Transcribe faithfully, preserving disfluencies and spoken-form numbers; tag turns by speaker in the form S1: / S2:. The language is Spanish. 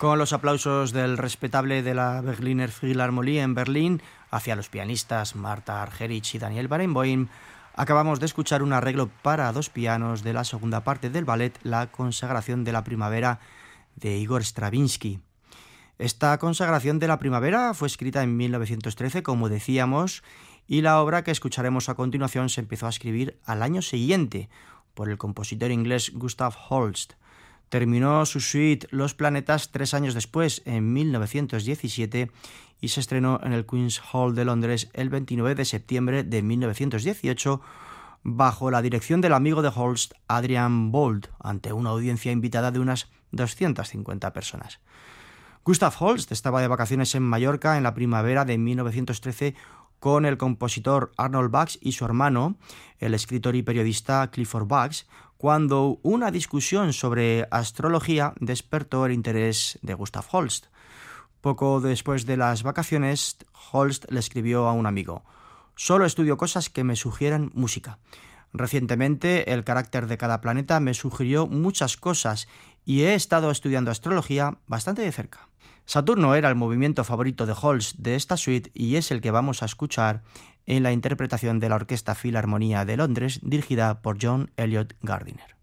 S1: Con los aplausos del respetable de la Berliner Philharmonie en Berlín hacia los pianistas Martha Argerich y Daniel Barenboim, acabamos de escuchar un arreglo para dos pianos de la segunda parte del ballet La consagración de la primavera de Igor Stravinsky. Esta consagración de la primavera fue escrita en mil novecientos trece, como decíamos, y la obra que escucharemos a continuación se empezó a escribir al año siguiente por el compositor inglés Gustav Holst. Terminó su suite Los planetas tres años después, en mil novecientos diecisiete, y se estrenó en el Queen's Hall de Londres el veintinueve de septiembre de mil novecientos dieciocho, bajo la dirección del amigo de Holst, Adrian Bold, ante una audiencia invitada de unas doscientas cincuenta personas. Gustav Holst estaba de vacaciones en Mallorca en la primavera de mil novecientos trece con el compositor Arnold Bax y su hermano, el escritor y periodista Clifford Bax, cuando una discusión sobre astrología despertó el interés de Gustav Holst. Poco después de las vacaciones, Holst le escribió a un amigo: «Solo estudio cosas que me sugieran música. Recientemente el carácter de cada planeta me sugirió muchas cosas y he estado estudiando astrología bastante de cerca». Saturno era el movimiento favorito de Holst de esta suite y es el que vamos a escuchar en la interpretación de la Orquesta Filarmonía de Londres dirigida por John Eliot Gardiner.